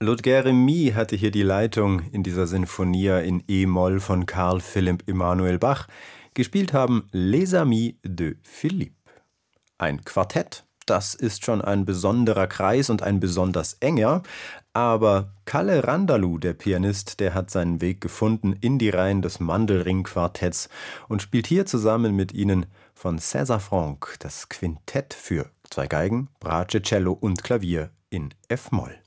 Ludger Remy hatte hier die Leitung in dieser Sinfonia in E-Moll von Carl Philipp Emanuel Bach. Gespielt haben Les Amis de Philippe. Ein Quartett, das ist schon ein besonderer Kreis und ein besonders enger, aber Kalle Randalu, der Pianist, der hat seinen Weg gefunden in die Reihen des Mandelring-Quartetts und spielt hier zusammen mit ihnen von César Franck das Quintett für 2 Geigen, Bratsche, Cello und Klavier in F-Moll.